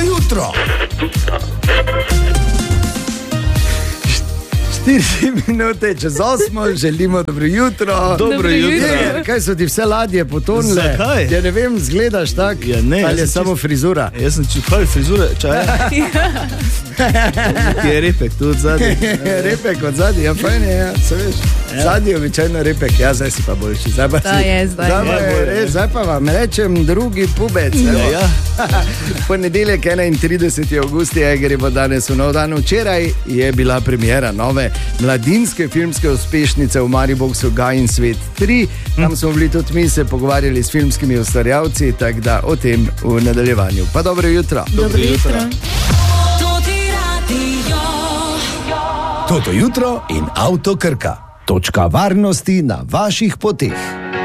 jutro. 4 minute čez 8, želimo dobro jutro. Dobro jutro. Kaj so ti vse ladje potonile? Zakaj? Ja, ne vem, zgledaš tak, ja, ne, ali je samo frizura? Jaz sem kaj frizure, čaj. Ki je repek tudi zadnji. Repek od zadnji, ja fajn je, ja, se veš. Zadnji je običajno repek, ja, zdaj si pa boljši. Zdaj pa vam rečem drugi pubec. Ja. Ponedeljek 31. avgust je, gremo danes v nov dan. Včeraj je bila premiera nove mladinske filmske uspešnice v Mariboku Gaj in svet 3. Tam smo bili tudi mi se pogovarjali s filmskimi ustvarjalci, tako da o tem v nadaljevanju. Pa dobro jutro. Dobro jutro. Toto jutro in Avto Krka. Točka varnosti na vaših poteh.